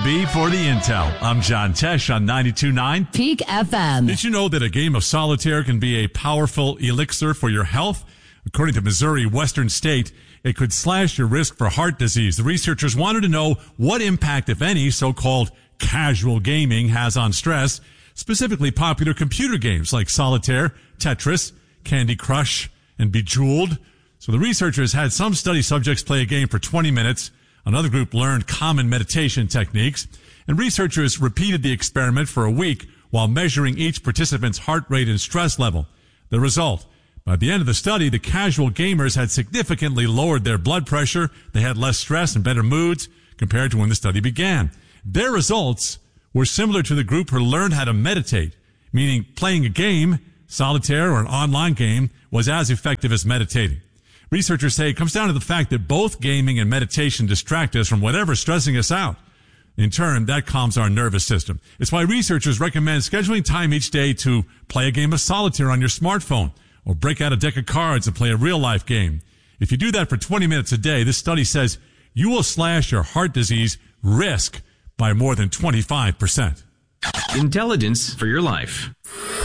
be for the intel. I'm John Tesh on 92.9 Peak FM. Did you know that a game of solitaire can be a powerful elixir for your health? According to Missouri Western State, it could slash your risk for heart disease. The researchers wanted to know what impact, if any, so-called casual gaming has on stress, specifically popular computer games like Solitaire, Tetris, Candy Crush, and Bejeweled. So the researchers had some study subjects play a game for 20 minutes. Another group learned common meditation techniques. And researchers repeated the experiment for a week while measuring each participant's heart rate and stress level. The result: by the end of the study, the casual gamers had significantly lowered their blood pressure. They had less stress and better moods compared to when the study began. Their results were similar to the group who learned how to meditate, meaning playing a game, solitaire or an online game, was as effective as meditating. Researchers say it comes down to the fact that both gaming and meditation distract us from whatever's stressing us out. In turn, that calms our nervous system. It's why researchers recommend scheduling time each day to play a game of solitaire on your smartphone or break out a deck of cards and play a real-life game. If you do that for 20 minutes a day, this study says you will slash your heart disease risk by more than 25%. Intelligence for your life.